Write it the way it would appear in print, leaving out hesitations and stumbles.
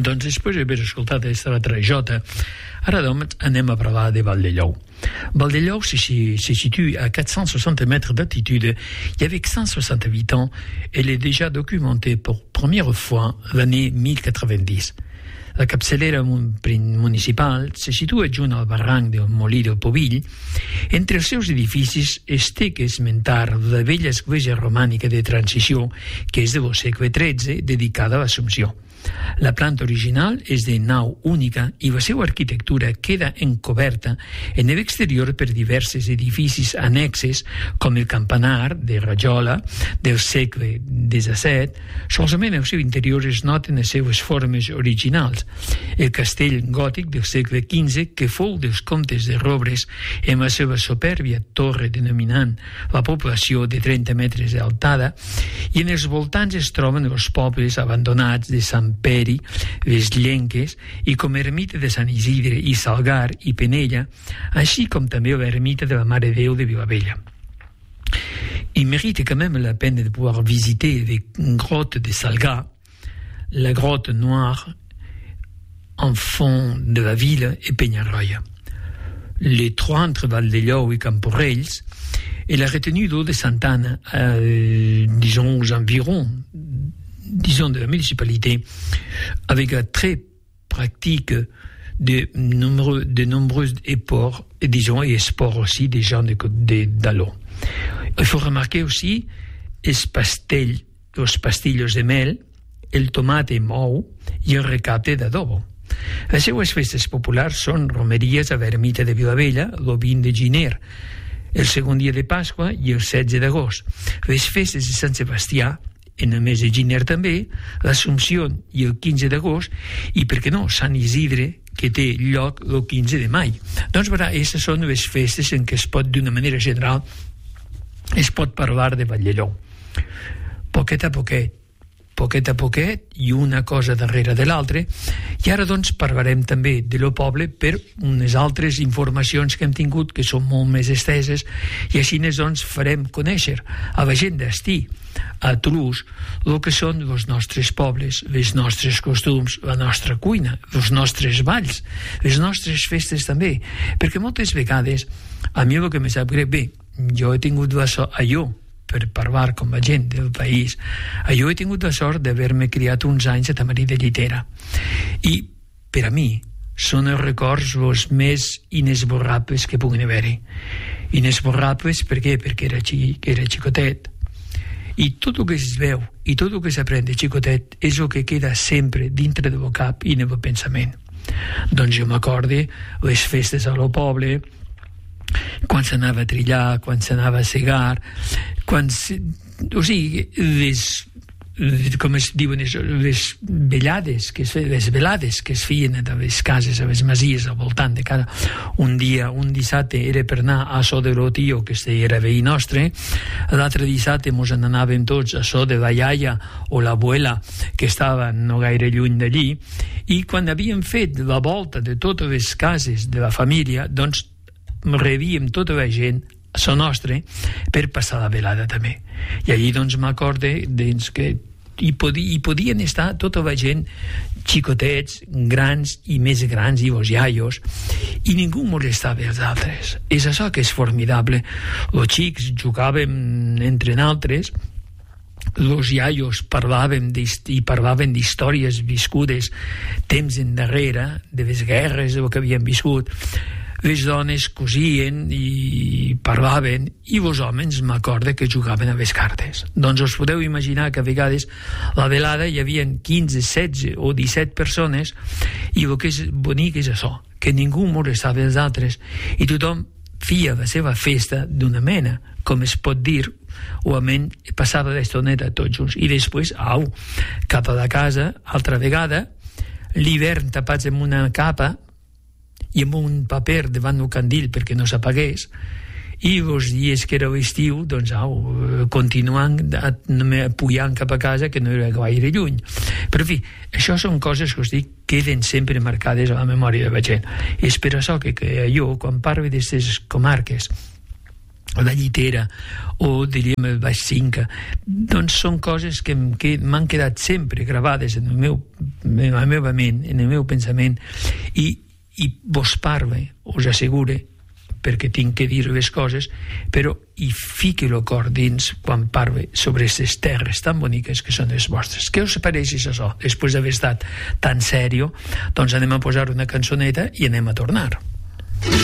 Doncs després d'haver escoltat aquesta trajota, ara doncs anem a parlar de Val-de-Lleu. Val-de-Lleu se situe à 460 mètres d'altitude et avec 160 habitants, elle est déjà documentée pour première fois l'année 1090. La capçalera municipal se situa junt al barranc del Molí del Povill. Entre els seus edificis es té que esmentar la vella església romànica de transició, que és del segle XIII, dedicada a l'Assumpció. La planta original és de nau única i la seva arquitectura queda encoberta en l'exterior per diversos edificis annexes com el campanar de rajola del segle XVII. Solament al seu interior es noten les seves formes originals. El castell gòtic del segle XV, que fou dels comtes de Robres, amb la seva supèrbia torre denominant la població de 30 metres d'altada, i en els voltants es troben els pobles abandonats de Sant Peri, les Llenques, i com ermita de Sant Isidre i Salgar i Penella, així com també l'ermita de la Mare de Déu de Vilavella. Il mérite quand même la peine de pouvoir visiter les grottes de Salgar, la grotte noire en fond de la ville et Peñarroya. Les trois entre Val-de-Lleu et Camporrells, et la retenue d'eau de Santa-Anna, disons aux environs de la municipalité, avec la très pratique de nombreux efforts, et sports aussi des gens d'Allo. Il faut remarquer aussi els pastillos de mel, el tomate mou i el recapte d'adobo. Les seues festes populars són romeries a l'ermita de Vilavella, el 20 de gener, el segon dia de Pasqua i el 16 d'agost. Les festes de Sant Sebastià, en el mes de gener també, l'Assumpció i el 15 d'agost, i per què no, Sant Isidre, que té lloc el 15 de maig. Doncs veurà, aquestes són les festes en què es pot, d'una manera general, es pot parlar de Val-de-Lleu. Poquet a poquet, i una cosa darrere de l'altra, i ara doncs parlarem també de lo poble per unes altres informacions que hem tingut que són molt més esteses, i així doncs farem conèixer a la gent d'Estí, a Toulouse, el que són els nostres pobles, els nostres costums, la nostra cuina, els nostres balls, les nostres festes també, perquè moltes vegades a mi el que me sap greu, bé, jo he tingut la sort, per parlar com a gent del país, jo he tingut la sort d'haver-me criat uns anys a Tamarí de Llitera, i per a mi són els records els més inesborrables que puguin haver-hi. Inesborrables per què? Perquè era xicotet, i tot el que es veu i tot el que s'aprèn de xicotet és el que queda sempre dintre del cap i en el pensament. Doncs jo m'acorde les festes a lo poble, quan s'anava a trillar, quan s'anava a segar, o sigui, com es diuen, les velades, les velades que es feien a les cases, a les masies al voltant de cada un dissabte era per anar a so de lo tio, que era veí nostre, l'altre dissabte mos n'anàvem tots a so de la iaia o l'abuela, que estava no gaire lluny d'allí, i quan havíem fet la volta de totes les cases de la família, doncs rebíem tota la gent a so nostre per passar la velada també. I allí doncs m'acorde que hi podien estar tota la gent, xicotets, grans i més grans, i els iaios, i ningú molestava els altres. És això que és formidable. Els xics jugàvem entre nosaltres, els iaios parlaven d'històries viscudes temps endarrere, de les guerres, del que havien viscut. Les dones cosien i parlaven, i els homes m'acorda que jugaven a les cartes. Doncs us podeu imaginar que a vegades a la velada hi havia 15, 16 o 17 persones, i el que és bonic és això, que ningú molestava els altres i tothom feia la seva festa d'una mena, com es pot dir, o almenys passava l'estoneta tots junts, i després, cap a la casa, altra vegada, l'hivern tapats amb una capa i amb un paper davant del candil perquè no s'apagués, i els dies que era l'estiu, doncs continuant pujant cap a casa, que no era gaire lluny. Però en fi, això són coses que us dic, queden sempre marcades a la memòria de la gent. És per això que jo, quan parlo d'aquestes comarques o de Llitera, o diríem el Baix Cinca, doncs són coses que m'han quedat sempre gravades en la meva ment, en el meu pensament, i vos parle, us assegure, perquè tinc que dir les coses, però hi fique el cor dins quan parle sobre aquestes terres tan boniques que són les vostres. Què us pareix això? Després d'haver estat tan sèrio, doncs anem a posar una cançoneta i anem a tornar.